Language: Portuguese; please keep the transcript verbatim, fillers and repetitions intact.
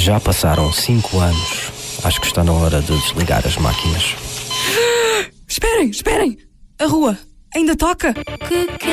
Já passaram cinco anos. Acho que está na hora de desligar as máquinas. Esperem, esperem! A rua ainda toca? Que